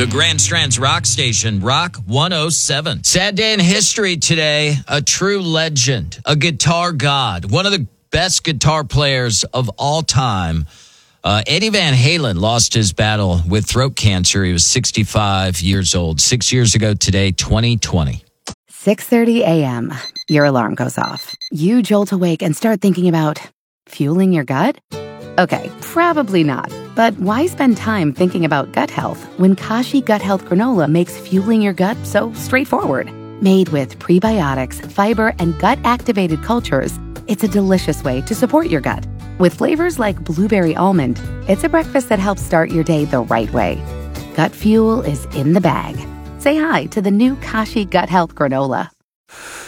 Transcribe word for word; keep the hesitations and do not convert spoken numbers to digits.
The Grand Strand's rock station, Rock one oh seven. Sad day in history today. A true legend, a guitar god, one of the best guitar players of all time. Uh, Eddie Van Halen lost his battle with throat cancer. He was sixty-five years old. Six years ago today, twenty twenty. six thirty a.m. Your alarm goes off. You jolt awake and start thinking about fueling your gut? Okay, probably not. But why spend time thinking about gut health when Kashi Gut Health Granola makes fueling your gut so straightforward? Made with prebiotics, fiber, and gut-activated cultures, it's a delicious way to support your gut. With flavors like blueberry almond, it's a breakfast that helps start your day the right way. Gut fuel is in the bag. Say hi to the new Kashi Gut Health Granola.